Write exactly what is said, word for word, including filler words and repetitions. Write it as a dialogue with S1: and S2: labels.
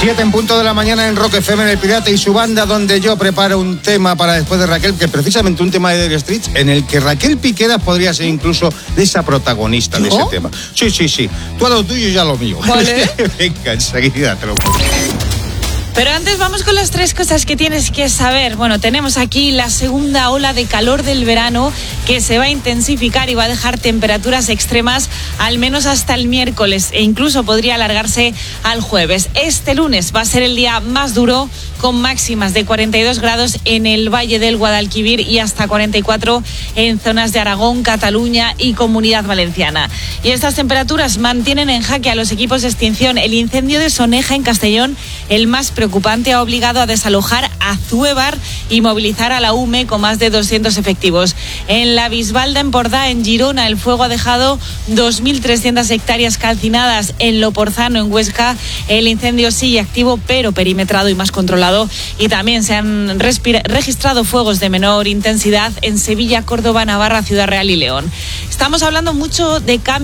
S1: Siete en punto de la mañana en Rock F M, en El Pirata y su banda, donde yo preparo un tema para después de Raquel, que precisamente un tema de Dire Straits, en el que Raquel Piqueras podría ser incluso de esa protagonista de
S2: ¿Oh?
S1: ese tema. Sí, sí, sí. Tú a lo tuyo y yo a lo mío.
S2: Vale.
S1: Venga, enseguida te lo pongo.
S2: Pero antes vamos con las tres cosas que tienes que saber. Bueno, tenemos aquí la segunda ola de calor del verano que se va a intensificar y va a dejar temperaturas extremas al menos hasta el miércoles e incluso podría alargarse al jueves. Este lunes va a ser el día más duro, con máximas de cuarenta y dos grados en el Valle del Guadalquivir y hasta cuarenta y cuatro en zonas de Aragón, Cataluña y Comunidad Valenciana. Y estas temperaturas mantienen en jaque a los equipos de extinción. El incendio de Soneja en Castellón, el más preocupante, ha obligado a desalojar a Zuévar y movilizar a la U M E con más de doscientos efectivos. En la Bisbalda, en Pordá, en Girona, el fuego ha dejado dos mil trescientas hectáreas calcinadas. En Loporzano, en Huesca, el incendio sigue activo pero perimetrado y más controlado. Y también se han respira- registrado fuegos de menor intensidad en Sevilla, Córdoba, Navarra, Ciudad Real y León. Estamos hablando mucho de cambio